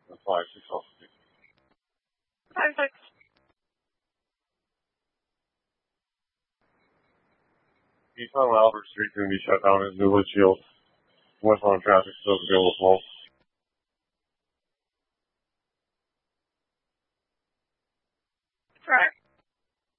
That's 5-6 off. 5-6. East on Albert Street going to be shut down as new windshield. Westbound traffic still available. Correct.